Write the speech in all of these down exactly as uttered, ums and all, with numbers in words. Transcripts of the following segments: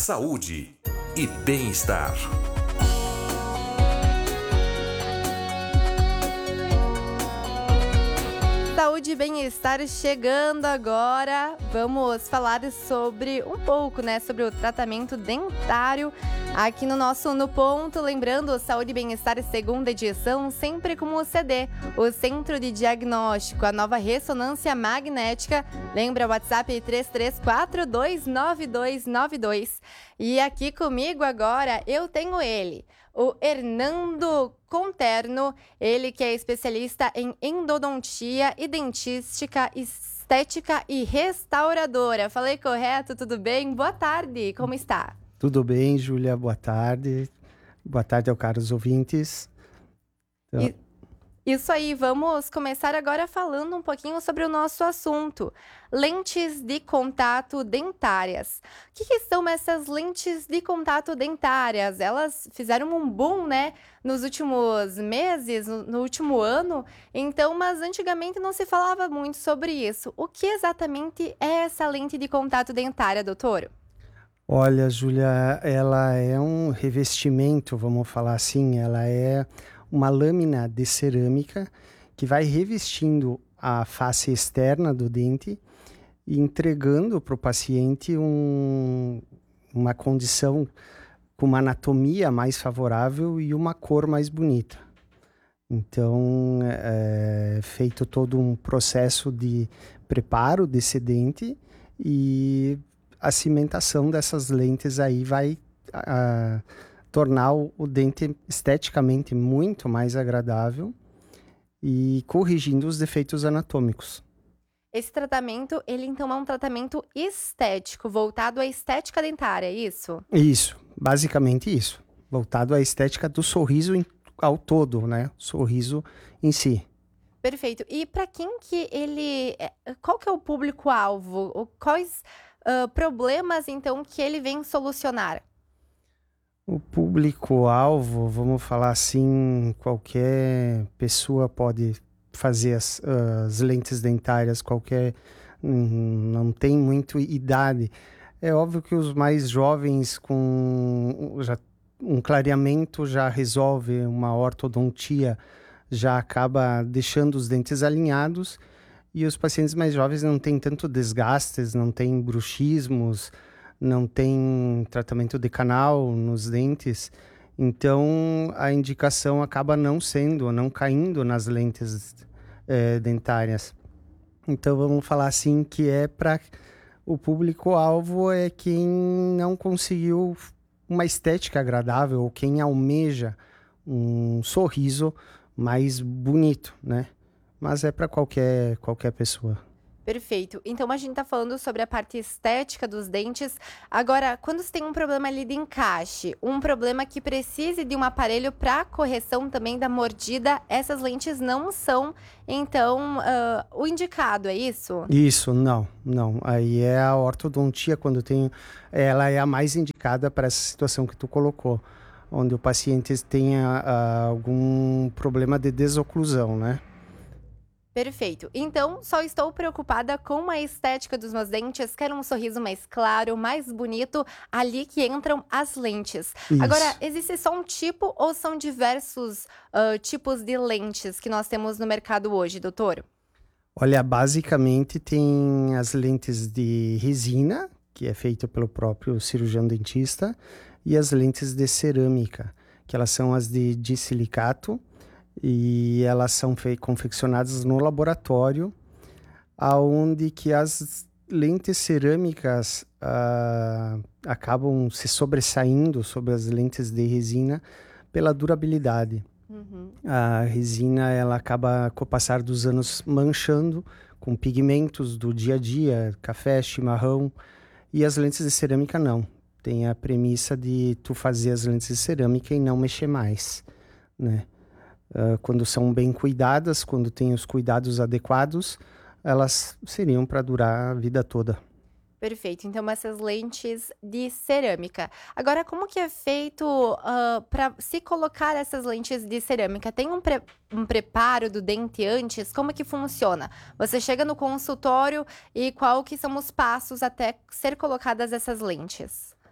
saúde e bem-estar. Saúde e bem-estar chegando agora. Vamos falar sobre um pouco, né, sobre o tratamento dentário aqui no nosso No Ponto. Lembrando, Saúde e Bem-Estar segunda edição, sempre com o C D, o Centro de Diagnóstico, a nova ressonância magnética. Lembra o WhatsApp três três quatro, dois nove dois nove dois. E aqui comigo agora eu tenho ele, o Hernando Conterno, ele que é especialista em endodontia e dentística, estética e restauradora. Falei correto? Tudo bem? Boa tarde, como está? Tudo bem, Júlia? Boa tarde. Boa tarde aos caros ouvintes. Então... E... Isso aí, vamos começar agora falando um pouquinho sobre o nosso assunto. Lentes de contato dentárias. O que, que são essas lentes de contato dentárias? Elas fizeram um boom, né, nos últimos meses, no, no último ano. Então, mas antigamente não se falava muito sobre isso. O que exatamente é essa lente de contato dentária, doutor? Olha, Júlia, ela é um revestimento, vamos falar assim, ela é uma lâmina de cerâmica que vai revestindo a face externa do dente e entregando para o paciente um, uma condição com uma anatomia mais favorável e uma cor mais bonita. Então, é feito todo um processo de preparo desse dente e a cimentação dessas lentes aí vai... A, tornar o, o dente esteticamente muito mais agradável e corrigindo os defeitos anatômicos. Esse tratamento, ele então é um tratamento estético, voltado à estética dentária, é isso? Isso, basicamente isso. Voltado à estética do sorriso em, ao todo, né? Sorriso em si. Perfeito. E para quem que ele... Qual que é o público-alvo? Quais uh, problemas, então, que ele vem solucionar? O público-alvo, vamos falar assim, qualquer pessoa pode fazer as, as lentes dentárias, qualquer, não tem muito idade. É óbvio que os mais jovens com já, um clareamento já resolve, uma ortodontia já acaba deixando os dentes alinhados e os pacientes mais jovens não têm tanto desgastes, não têm bruxismos, não tem tratamento de canal nos dentes, então a indicação acaba não sendo, não caindo nas lentes é, dentárias. Então vamos falar assim que é para o público-alvo é quem não conseguiu uma estética agradável ou quem almeja um sorriso mais bonito, né? Mas é para qualquer, qualquer pessoa. Perfeito. Então, a gente tá falando sobre a parte estética dos dentes. Agora, quando você tem um problema ali de encaixe, um problema que precise de um aparelho para correção também da mordida, essas lentes não são, então, uh, o indicado, é isso? Isso, não, não. Aí é a ortodontia, quando tem... Ela é a mais indicada para essa situação que tu colocou, onde o paciente tenha uh, algum problema de desoclusão, né? Perfeito. Então, só estou preocupada com a estética dos meus dentes. Quero um sorriso mais claro, mais bonito, ali que entram as lentes. Isso. Agora, existe só um tipo ou são diversos uh, tipos de lentes que nós temos no mercado hoje, doutor? Olha, basicamente tem as lentes de resina, que é feita pelo próprio cirurgião dentista, e as lentes de cerâmica, que elas são as de disilicato, e elas são confeccionadas no laboratório, aonde que as lentes cerâmicas uh, acabam se sobressaindo sobre as lentes de resina pela durabilidade. Uhum. A resina ela acaba, com o passar dos anos, manchando com pigmentos do dia a dia, café, chimarrão, e as lentes de cerâmica não. Tem a premissa de tu fazer as lentes de cerâmica e não mexer mais, né? Uh, quando são bem cuidadas, quando tem os cuidados adequados, elas seriam para durar a vida toda. Perfeito. Então, essas lentes de cerâmica. Agora, como que é feito uh, para se colocar essas lentes de cerâmica? Tem um, pre um preparo do dente antes? Como que funciona? Você chega no consultório e qual que são os passos até ser colocadas essas lentes?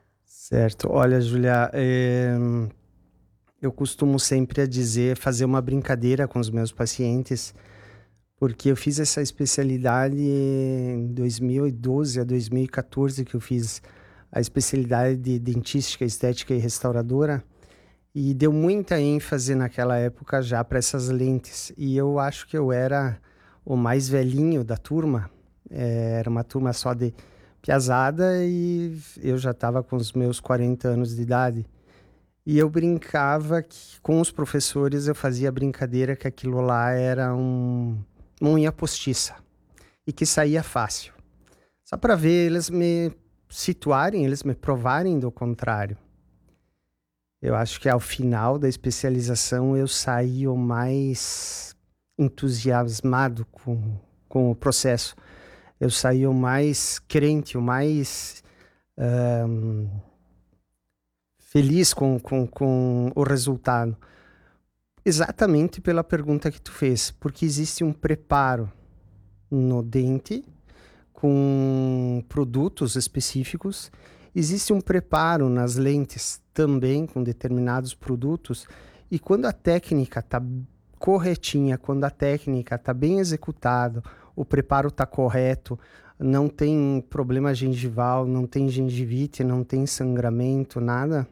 Certo. Olha, Júlia, é, eu costumo sempre a dizer, fazer uma brincadeira com os meus pacientes, porque eu fiz essa especialidade em dois mil e doze a dois mil e quatorze, que eu fiz a especialidade de dentística, estética e restauradora, e deu muita ênfase naquela época já para essas lentes. E eu acho que eu era o mais velhinho da turma, é, era uma turma só de piazada e eu já estava com os meus quarenta anos de idade. E eu brincava que com os professores, eu fazia brincadeira que aquilo lá era um, uma unha postiça e que saía fácil. Só para ver eles me situarem, eles me provarem do contrário. Eu acho que ao final da especialização eu saí o mais entusiasmado com, com o processo. Eu saí o mais crente, o mais um, feliz com, com, com o resultado. Exatamente pela pergunta que tu fez. Porque existe um preparo no dente com produtos específicos. Existe um preparo nas lentes também com determinados produtos. E quando a técnica está corretinha, quando a técnica está bem executada, o preparo está correto, não tem problema gengival, não tem gengivite, não tem sangramento, nada.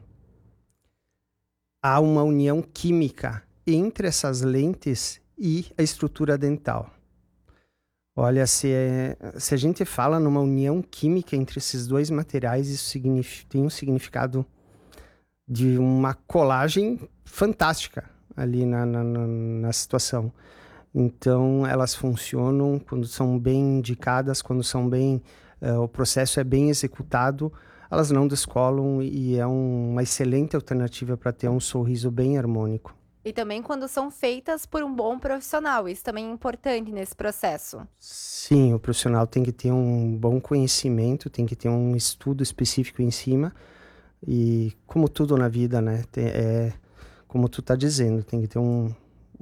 Há uma união química entre essas lentes e a estrutura dental. Olha, se, é, se a gente fala numa união química entre esses dois materiais, isso tem um significado de uma colagem fantástica ali na, na, na, na situação. Então, elas funcionam quando são bem indicadas, quando são bem, uh, o processo é bem executado, elas não descolam e é um, uma excelente alternativa para ter um sorriso bem harmônico. E também quando são feitas por um bom profissional, isso também é importante nesse processo. Sim, o profissional tem que ter um bom conhecimento, tem que ter um estudo específico em cima e como tudo na vida, né, tem, é como tu tá dizendo, tem que ter um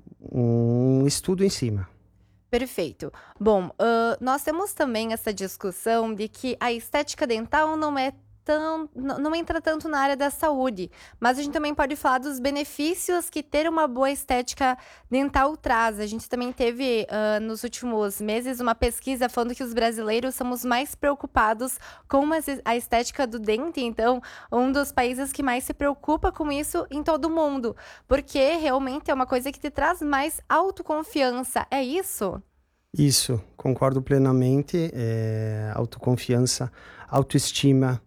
um estudo em cima. Perfeito. Bom, uh, nós temos também essa discussão de que a estética dental não é tão, n- não entra tanto na área da saúde, mas a gente também pode falar dos benefícios que ter uma boa estética dental traz. A gente também teve uh, nos últimos meses uma pesquisa falando que os brasileiros somos mais preocupados com uma es- a estética do dente, então um dos países que mais se preocupa com isso em todo o mundo, porque realmente é uma coisa que te traz mais autoconfiança, é isso? Isso, concordo plenamente. É, autoconfiança, autoestima.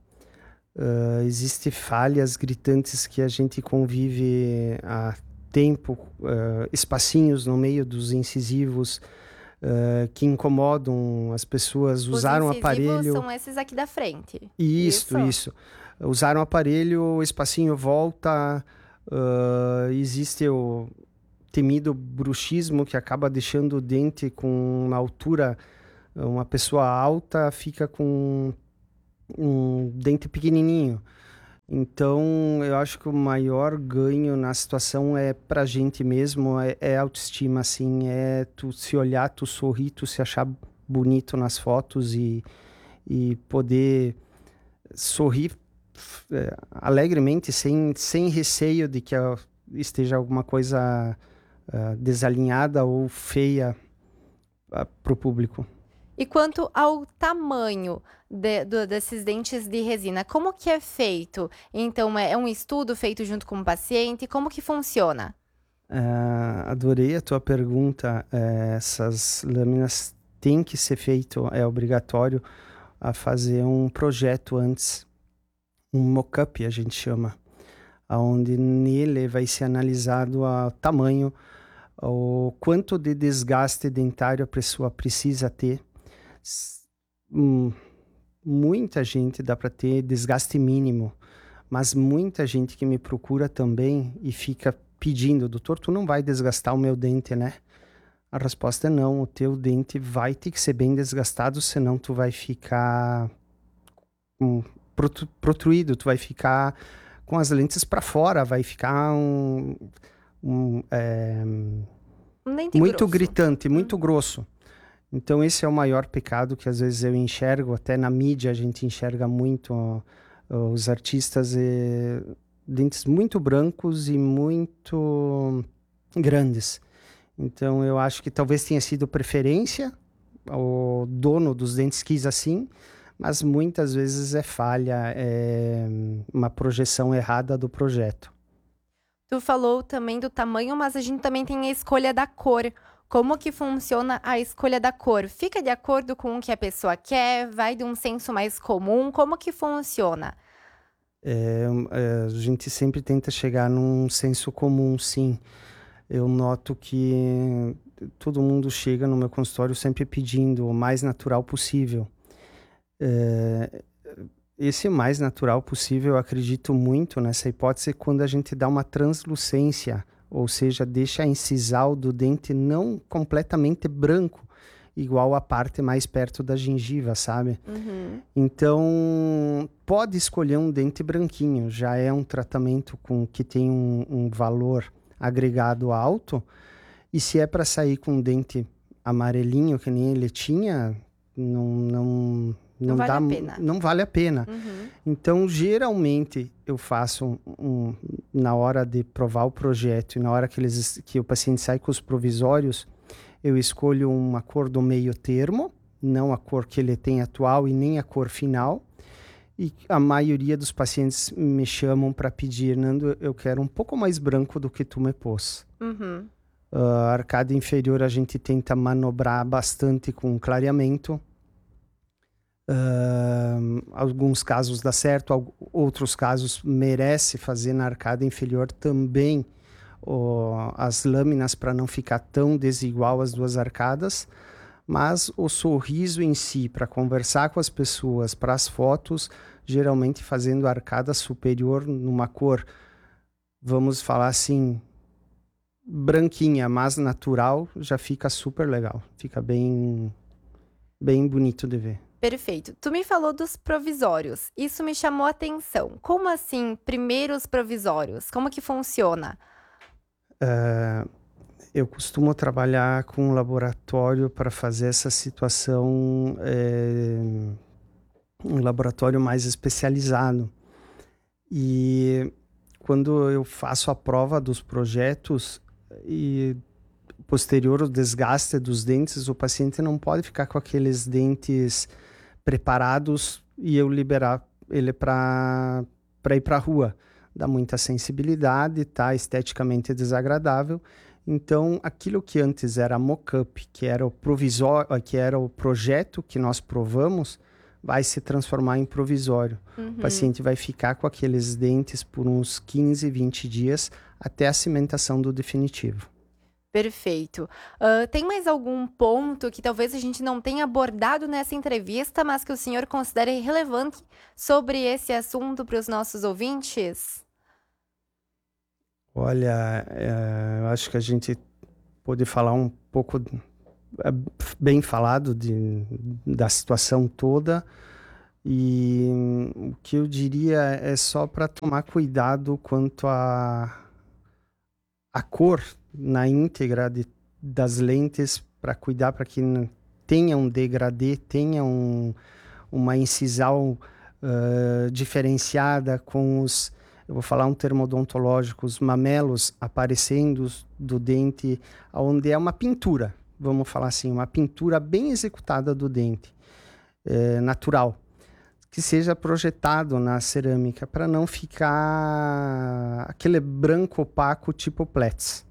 Uh, existem falhas gritantes que a gente convive há tempo, uh, espacinhos no meio dos incisivos uh, que incomodam as pessoas. Usaram o Os incisivos aparelho. são esses aqui da frente. Isso, isso. Usaram o aparelho, o espacinho volta. Uh, existe o temido bruxismo que acaba deixando o dente com uma altura. Uma pessoa alta fica com um dente pequenininho. Então, eu acho que o maior ganho na situação é pra gente mesmo, é, é autoestima, assim, é tu se olhar, tu sorrir, tu se achar bonito nas fotos e, e poder sorrir é, alegremente, sem, sem receio de que a, esteja alguma coisa uh, desalinhada ou feia uh, pro público. E quanto ao tamanho de- do- desses dentes de resina, como que é feito? Então, é é um estudo feito junto com o paciente? Como que funciona? Ah, adorei a tua pergunta. Eh, essas lâminas têm que ser feito, é obrigatório a fazer um projeto antes, um mock-up a gente chama, onde nele vai ser analisado o tamanho, o quanto de desgaste dentário a pessoa precisa ter. S- hum, Muita gente dá para ter desgaste mínimo, mas muita gente que me procura também e fica pedindo, doutor, tu não vai desgastar o meu dente, né? A resposta é não, o teu dente vai ter que ser bem desgastado, senão tu vai ficar hum, protru- protruído, tu vai ficar com as lentes para fora, vai ficar um, um, é, Um dente muito grosso. gritante, muito grosso. Então esse é o maior pecado que às vezes eu enxergo, até na mídia a gente enxerga muito Os artistas, eh, dentes muito brancos e muito grandes. Então eu acho que talvez tenha sido preferência, o dono dos dentes quis assim, mas muitas vezes é falha, é uma projeção errada do projeto. Tu falou também do tamanho, mas a gente também tem a escolha da cor. Como que funciona a escolha da cor? Fica de acordo com o que a pessoa quer? Vai de um senso mais comum? Como que funciona? É, é, a gente sempre tenta chegar num senso comum, sim. Eu noto que todo mundo chega no meu consultório sempre pedindo o mais natural possível. É, esse mais natural possível, eu acredito muito nessa hipótese quando a gente dá uma translucência, ou seja, deixa a incisal do dente não completamente branco, igual a parte mais perto da gengiva, sabe? Uhum. Então, pode escolher um dente branquinho, já é um tratamento com, que tem um, um valor agregado alto, e se é para sair com um dente amarelinho, que nem ele tinha, não, não, Não não, vale dá, a pena. não vale a pena. Uhum. Então, geralmente, eu faço um, um, na hora de provar o projeto e na hora que, eles, que o paciente sai com os provisórios, eu escolho uma cor do meio termo, não a cor que ele tem atual e nem a cor final. E a maioria dos pacientes me chamam para pedir, Nando, eu quero um pouco mais branco do que tu me pôs. Uhum. Uh, a arcada inferior a gente tenta manobrar bastante com clareamento. Uh, alguns casos dá certo, outros casos merece fazer na arcada inferior também uh, as lâminas para não ficar tão desigual as duas arcadas, mas o sorriso em si, para conversar com as pessoas, para as fotos, geralmente fazendo a arcada superior numa cor, vamos falar assim, branquinha, mas natural, já fica super legal, fica bem, bem bonito de ver. Perfeito. Tu me falou dos provisórios. Isso me chamou a atenção. Como assim, primeiros provisórios? Como que funciona? Uh, eu costumo trabalhar com um laboratório para fazer essa situação, é, um laboratório mais especializado. E quando eu faço a prova dos projetos e posterior ao desgaste dos dentes, o paciente não pode ficar com aqueles dentes preparados e eu liberar ele para para ir para a rua. Dá muita sensibilidade, tá esteticamente desagradável. Então, aquilo que antes era mock-up, que era o provisório, que era o projeto que nós provamos, vai se transformar em provisório. Uhum. O paciente vai ficar com aqueles dentes por uns quinze, vinte dias até a cimentação do definitivo. Perfeito. Uh, tem mais algum ponto que talvez a gente não tenha abordado nessa entrevista, mas que o senhor considere relevante sobre esse assunto para os nossos ouvintes? Olha, é, eu acho que a gente pode falar um pouco, é, bem falado de, da situação toda, e o que eu diria é só para tomar cuidado quanto a, a cor na íntegra de, das lentes, para cuidar para que tenha um degradê, tenha um, uma incisal uh, diferenciada com os, eu vou falar um termo odontológico, os mamelos aparecendo do dente, onde é uma pintura, vamos falar assim, uma pintura bem executada do dente, é, natural, que seja projetado na cerâmica, para não ficar aquele branco opaco tipo Pletz.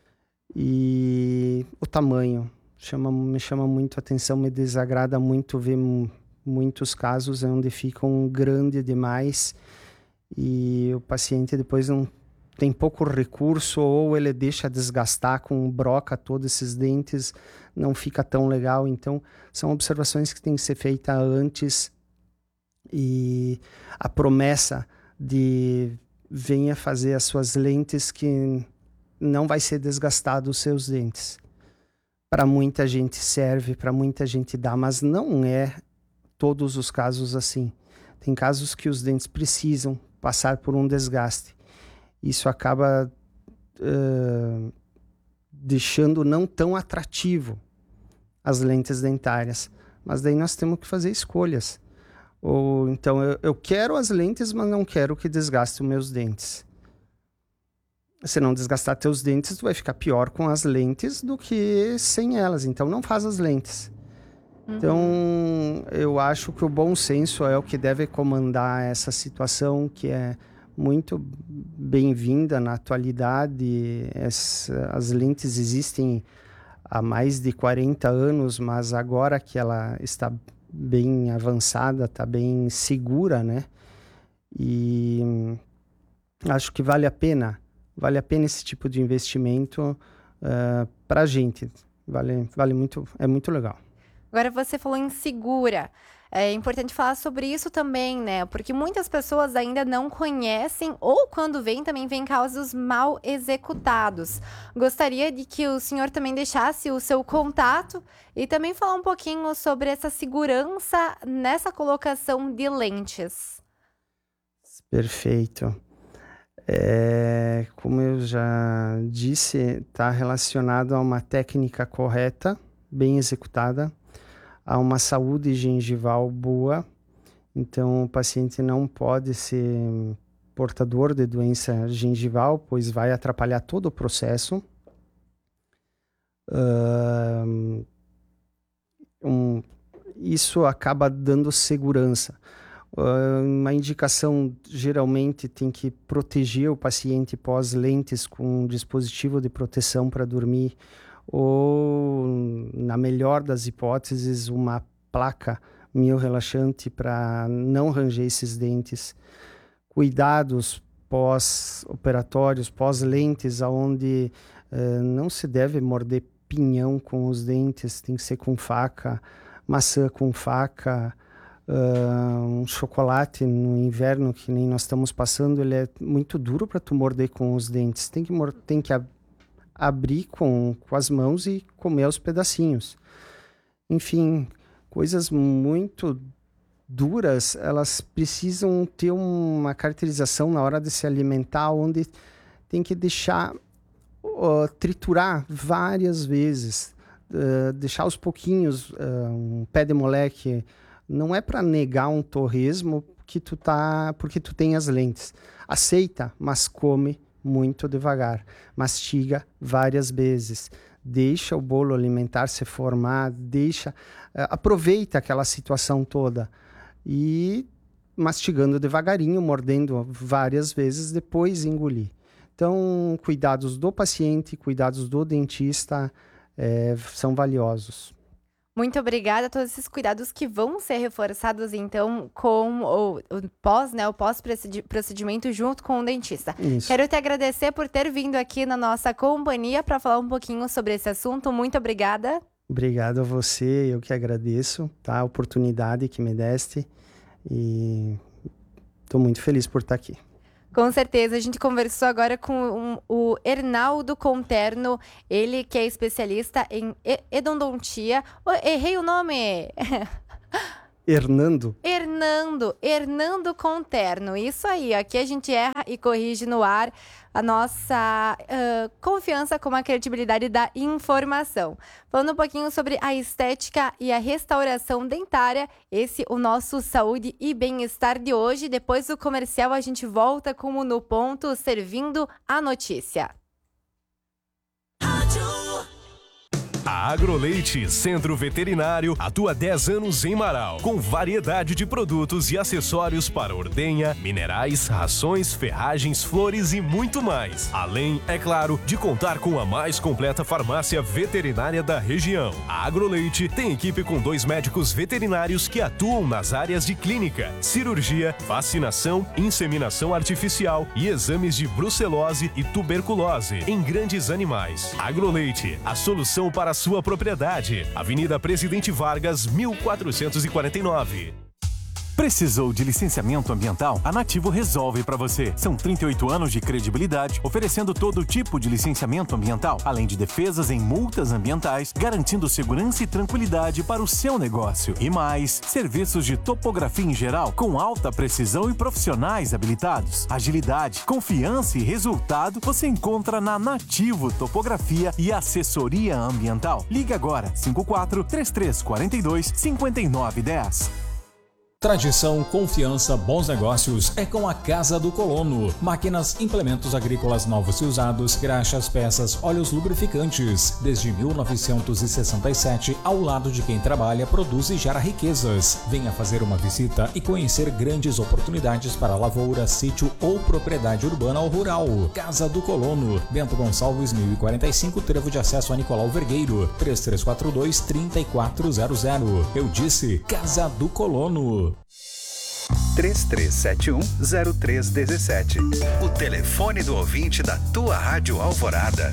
E o tamanho chama, me chama muito a atenção, me desagrada muito ver m- muitos casos onde ficam grande demais e o paciente depois não tem pouco recurso, ou ele deixa desgastar com broca todos esses dentes, não fica tão legal. Então são observações que têm que ser feitas antes, e a promessa de venha fazer as suas lentes que não vai ser desgastado os seus dentes. Para muita gente serve, para muita gente dá, mas não é todos os casos assim. Tem casos que os dentes precisam passar por um desgaste. Isso acaba uh, deixando não tão atrativo as lentes dentárias. Mas daí nós temos que fazer escolhas. Ou então, eu, eu quero as lentes, mas não quero que desgaste os meus dentes. Se não desgastar teus dentes, tu vai ficar pior com as lentes do que sem elas. Então, não faz as lentes. Uhum. Então, eu acho que o bom senso é o que deve comandar essa situação, que é muito bem-vinda na atualidade. Essa, as lentes existem há mais de quarenta anos, mas agora que ela está bem avançada, está bem segura, né? E acho que vale a pena, vale a pena esse tipo de investimento uh, para a gente. Vale, vale muito, é muito legal. Agora você falou em segura. É importante falar sobre isso também, né? Porque muitas pessoas ainda não conhecem ou quando vem, também vem casos mal executados. Gostaria de que o senhor também deixasse o seu contato e também falar um pouquinho sobre essa segurança nessa colocação de lentes. Perfeito. É, como eu já disse, está relacionado a uma técnica correta, bem executada, a uma saúde gengival boa. Então, o paciente não pode ser portador de doença gengival, pois vai atrapalhar todo o processo. Uh, um, isso acaba dando segurança. Uh, uma indicação geralmente tem que proteger o paciente pós-lentes com um dispositivo de proteção para dormir, ou, na melhor das hipóteses, uma placa miorrelaxante para não ranger esses dentes. Cuidados pós-operatórios, pós-lentes, onde uh, não se deve morder pinhão com os dentes, tem que ser com faca, maçã com faca, uh, um chocolate no inverno, que nem nós estamos passando, ele é muito duro para tu morder com os dentes, tem que, mor- tem que ab- abrir com, com as mãos e comer os pedacinhos. Enfim, coisas muito duras, elas precisam ter uma caracterização na hora de se alimentar, onde tem que deixar, uh, triturar várias vezes, uh, deixar aos pouquinhos, uh, um pé de moleque. Não é para negar um torresmo que tu tá, porque tu tem as lentes. Aceita, mas come muito devagar. Mastiga várias vezes. Deixa o bolo alimentar se formar, deixa, uh, aproveita aquela situação toda. E mastigando devagarinho, mordendo várias vezes, depois engolir. Então, cuidados do paciente, cuidados do dentista é, são valiosos. Muito obrigada a todos esses cuidados que vão ser reforçados, então, com o, o pós, né, o pós-procedimento junto com o dentista. Isso. Quero te agradecer por ter vindo aqui na nossa companhia para falar um pouquinho sobre esse assunto. Muito obrigada. Obrigado a você, eu que agradeço, tá? A oportunidade que me deste e estou muito feliz por estar aqui. Com certeza, a gente conversou agora com um, o Hernaldo Conterno, ele que é especialista em endodontia. Oh, errei o nome! Hernando? Hernando, Hernando Conterno, isso aí, aqui a gente erra e corrige no ar a nossa uh, confiança com a credibilidade da informação. Falando um pouquinho sobre a estética e a restauração dentária, esse o nosso Saúde e Bem-Estar de hoje. Depois do comercial a gente volta com o No Ponto, servindo a notícia. A Agroleite Centro Veterinário atua há dez anos em Marau, com variedade de produtos e acessórios para ordenha, minerais, rações, ferragens, flores e muito mais. Além, é claro, de contar com a mais completa farmácia veterinária da região. A Agroleite tem equipe com dois médicos veterinários que atuam nas áreas de clínica, cirurgia, vacinação, inseminação artificial e exames de brucelose e tuberculose em grandes animais. Agroleite, a solução para a sua propriedade. Avenida Presidente Vargas, mil quatrocentos e quarenta e nove. Precisou de licenciamento ambiental? A Nativo resolve para você. São trinta e oito anos de credibilidade, oferecendo todo tipo de licenciamento ambiental, além de defesas em multas ambientais, garantindo segurança e tranquilidade para o seu negócio. E mais, serviços de topografia em geral, com alta precisão e profissionais habilitados. Agilidade, confiança e resultado você encontra na Nativo Topografia e Assessoria Ambiental. Ligue agora, cinco quatro, três três quatro dois, cinco nove um zero. Tradição, confiança, bons negócios é com a Casa do Colono. Máquinas, implementos agrícolas novos e usados, graxas, peças, óleos lubrificantes. Desde mil novecentos e sessenta e sete, ao lado de quem trabalha, produz e gera riquezas. Venha fazer uma visita e conhecer grandes oportunidades para lavoura, sítio ou propriedade urbana ou rural. Casa do Colono, Bento Gonçalves mil e quarenta e cinco, trevo de acesso a Nicolau Vergueiro, três três quatro dois, três quatro zero zero. Eu disse Casa do Colono. três três sete um, zero três um sete. O telefone do ouvinte da tua Rádio Alvorada.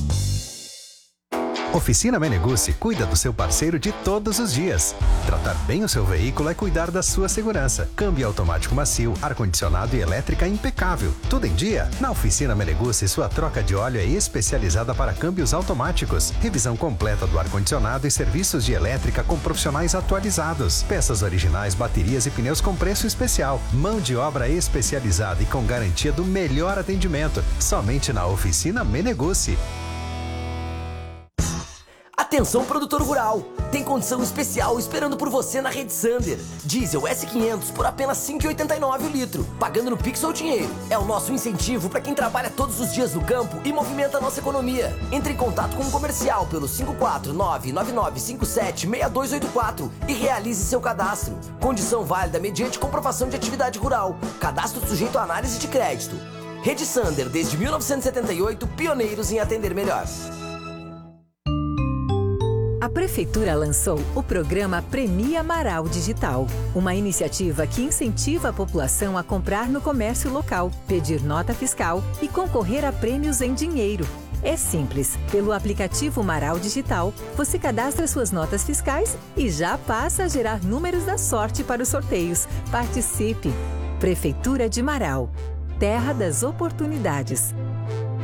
Oficina Meneguzzi cuida do seu parceiro de todos os dias. Tratar bem o seu veículo é cuidar da sua segurança. Câmbio automático macio, ar-condicionado e elétrica impecável. Tudo em dia? Na Oficina Meneguzzi, sua troca de óleo é especializada para câmbios automáticos. Revisão completa do ar-condicionado e serviços de elétrica com profissionais atualizados. Peças originais, baterias e pneus com preço especial. Mão de obra especializada e com garantia do melhor atendimento. Somente na Oficina Meneguzzi. Atenção, produtor rural! Tem condição especial esperando por você na Rede Sander. Diesel S quinhentos por apenas cinco reais e oitenta e nove centavos o litro, pagando no Pix ou dinheiro. É o nosso incentivo para quem trabalha todos os dias no campo e movimenta a nossa economia. Entre em contato com o comercial pelo cinco quatro nove nove nove cinco sete seis dois oito quatro e realize seu cadastro. Condição válida mediante comprovação de atividade rural. Cadastro sujeito a análise de crédito. Rede Sander, desde mil novecentos e setenta e oito, pioneiros em atender melhor. A Prefeitura lançou o programa Premia Amaral Digital, uma iniciativa que incentiva a população a comprar no comércio local, pedir nota fiscal e concorrer a prêmios em dinheiro. É simples. Pelo aplicativo Amaral Digital, você cadastra suas notas fiscais e já passa a gerar números da sorte para os sorteios. Participe! Prefeitura de Marau. Terra das Oportunidades.